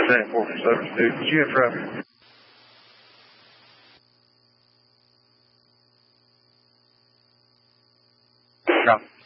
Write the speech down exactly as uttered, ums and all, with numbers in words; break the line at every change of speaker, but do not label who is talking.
ten four for seven two. You in traffic? Copy.